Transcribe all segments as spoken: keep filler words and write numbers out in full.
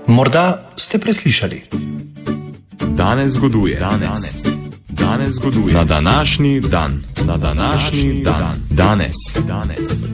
Morda ste preslišali. Danes zgoduje. Danes. Danes zgoduje. Na današnji dan. Na današnji dan. Danes. Danes.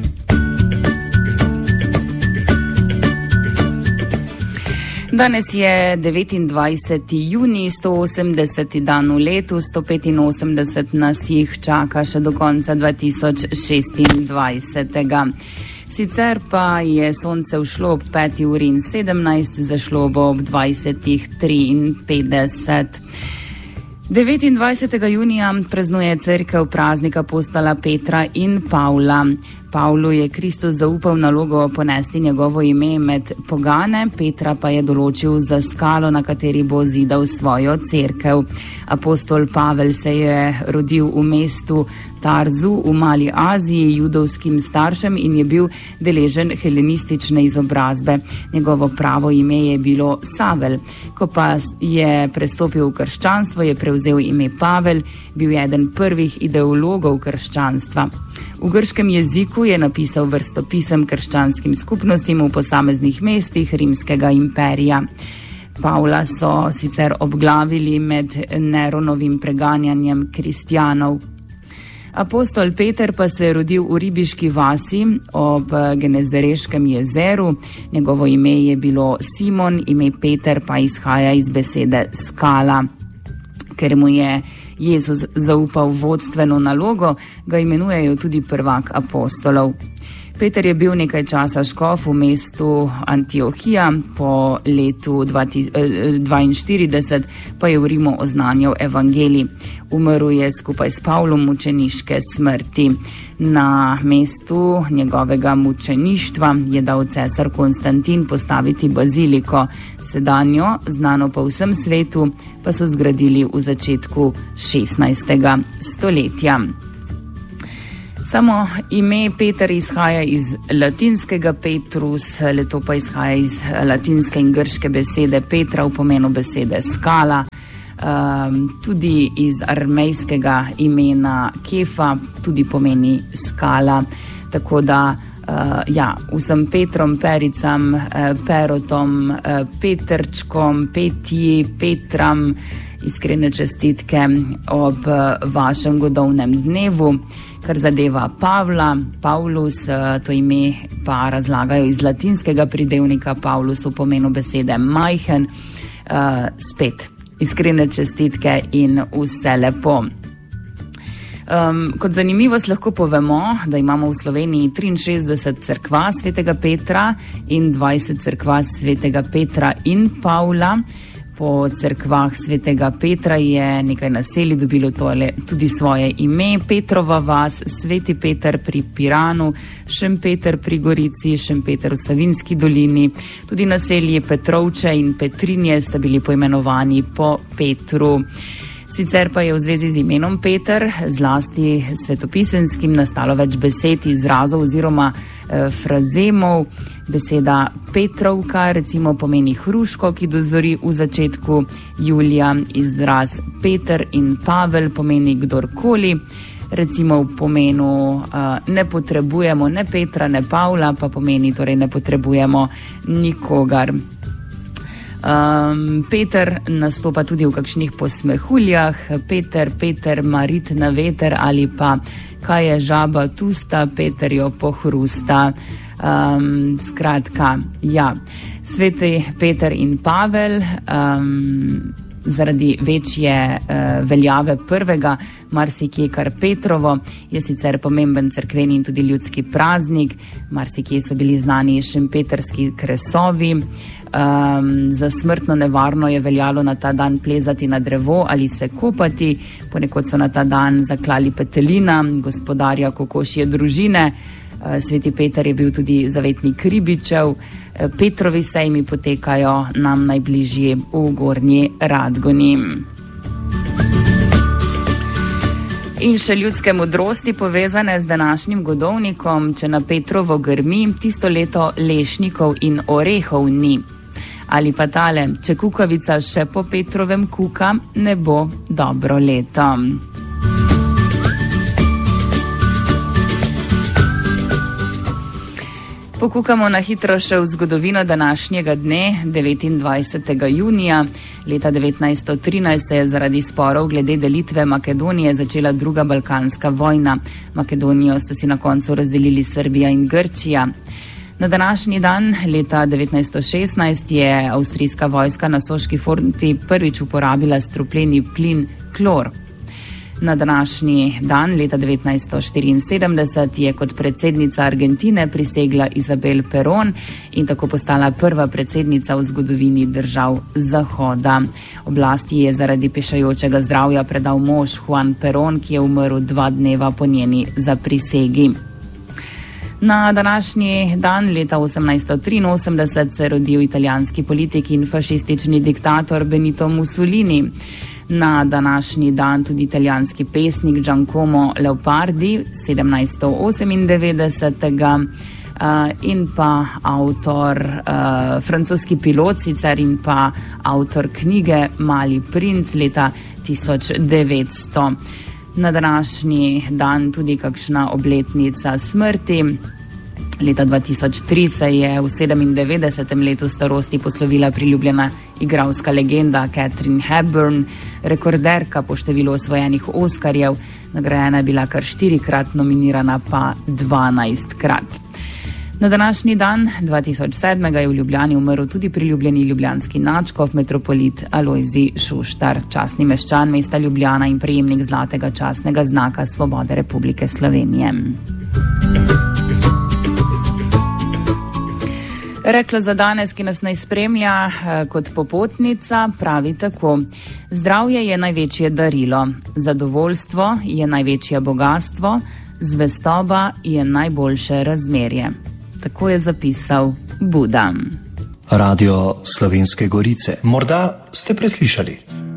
Danes je devetindvajseti junij, sto osemdeseti dan v letu, sto petinosemdeset nas jih čaka še do konca dva tisoč šestindvajsetega. Sicer pa je sonce všlo ob peti uri in sedemnajst, zašlo bo ob dvajsetih triinpetdeset. devetindvajsetega junija praznuje cerkev praznik apostola Petra in Pavla. Pavlu je Kristus zaupal nalogo ponesti njegovo ime med pogane, Petra pa je določil za skalo, na kateri bo zidal svojo cerkev. Apostol Pavel se je rodil v mestu Tarzu v Mali Aziji judovskim staršem in je bil deležen helenistične izobrazbe. Njegovo pravo ime je bilo Savel. Ko pa je prestopil v krščanstvo, je prevzel ime Pavel, bil je eden prvih ideologov krščanstva. V grškem jeziku je napisal vrstopisem krščanskim skupnostim v posameznih mestih rimskega imperija. Pavla so sicer obglavili med Neronovim preganjanjem kristjanov. Apostol Peter pa se je rodil v ribiški vasi ob Genezareškem jezeru. Njegovo ime je bilo Simon, ime Peter pa izhaja iz besede skala. Ker mu je Jezus zaupal vodstveno nalogo, ga imenujejo tudi prvak apostolov. Peter je bil nekaj časa škof v mestu Antiohija, po letu dvainštirideset pa je v Rimu oznanjal evangelij. Umrl je skupaj s Pavlom mučeniške smrti. Na mestu njegovega mučeništva je dal cesar Konstantin postaviti baziliko. Sedanjo, znano po vsem svetu, pa so zgradili v začetku šestnajstega stoletja. Samo ime Peter izhaja iz latinskega Petrus, leto pa izhaja iz latinske in grške besede Petra v pomenu besede skala, um, tudi iz armejskega imena Kefa, tudi pomeni skala. Tako da uh, ja, vsem Petrom, Pericam, uh, Perotom, uh, Petrčkom, Petji, Petram, iskrene čestitke ob vašem godovnem dnevu. Kar zadeva Pavla, Paulus, to ime pa razlagajo iz latinskega pridevnika Paulus v pomenu besede majhen. Uh, spet iskrene čestitke in vse lepo. Um, kot zanimivost lahko povemo, da imamo v Sloveniji triinšestdeset cerkva svetega Petra in dvajset cerkva svetega Petra in Pavla. Po cerkvah svetega Petra je nekaj naselij dobilo tole tudi svoje ime. Petrova vas, Sveti Peter pri Piranu, Šempeter pri Gorici, Šempeter v Savinjski dolini. Tudi naselji Petrovče in Petrinje sta bili poimenovani po Petru. Sicer pa je v zvezi z imenom Peter, zlasti svetopisenskim, nastalo več besed, izrazov oziroma e, frazemov. Beseda Petrovka recimo pomeni hruško, ki dozori v začetku julija. Izraz Peter in Pavel pomeni kdorkoli. Recimo v pomenu uh, ne potrebujemo ne Petra, ne Pavla, pa pomeni torej ne potrebujemo nikogar. Um, Peter nastopa tudi v kakšnih posmehuljah. Peter, Peter, marit na veter ali pa kaj je žaba tusta, Peter jo pohrusta. Um, skratka, ja, Sveti Peter in Pavel, um, zaradi večje uh, veljave prvega, marsikje kar Petrovo, je sicer pomemben cerkveni in tudi ljudski praznik. Marsikje so bili znani šempetrski kresovi. Um, za smrtno nevarno je veljalo na ta dan plezati na drevo ali se kopati. Ponekod so na ta dan zaklali petelina, gospodarja kokošje družine. Sveti Peter je bil tudi zavetnik ribičev. Petrovi sejmi potekajo nam najbližje v Gornji Radgoni. In še ljudske modrosti povezane z današnjim godovnikom. Če na Petrovo grmi, tisto leto lešnikov in orehov ni. Ali pa tale, če kukavica še po Petrovem kuka, ne bo dobro leto. Pokukamo na hitro še v zgodovino današnjega dne, devetindvajsetega junija. Leta devetnajststo trinajst se je zaradi sporov glede delitve Makedonije začela druga balkanska vojna. Makedonijo sta si na koncu razdelili Srbija in Grčija. Na današnji dan, leta devetnajststo šestnajst, je avstrijska vojska na Soški fronti prvič uporabila strupljeni plin klor. Na današnji dan, leta devetnajststo štiriinsedemdeset, je kot predsednica Argentine prisegla Isabel Perón in tako postala prva predsednica v zgodovini držav Zahoda. Oblasti je zaradi pešajočega zdravja predal mož Juan Perón, ki je umrl dva dneva po njeni zaprisegi. Na današnji dan, leta osemnajststo triinosemdeset, se je rodil italijanski politik in fašistični diktator Benito Mussolini. Na današnji dan tudi italijanski pesnik Giacomo Leopardi, sedemnajststo osemindevetdesetega, uh, in pa avtor, uh, francoski pilot sicer in pa avtor knjige Mali princ leta tisoč devetsto. Na današnji dan tudi kakšna obletnica smrti. Leta dva tisoč tri se je v sedemindevetdesetem letu starosti poslovila priljubljena igralska legenda Katharine Hepburn, rekorderka po številu osvojenih Oskarjev, nagrajena je bila kar štirikrat, nominirana pa dvanajstkrat. Na današnji dan, dva tisoč sedem, je v Ljubljani umrl tudi priljubljeni ljubljanski nadškof metropolit Alojzij Šuštar, častni meščan mesta Ljubljana in prejemnik zlatega častnega znaka Svobode Republike Slovenije. Rekla za danes, ki nas naj spremlja kot popotnica, pravi tako: zdravje je največje darilo, zadovoljstvo je največje bogatstvo, zvestoba je najboljše razmerje. Tako je zapisal Buda. Radio Slovenske Gorice. Morda ste preslišali.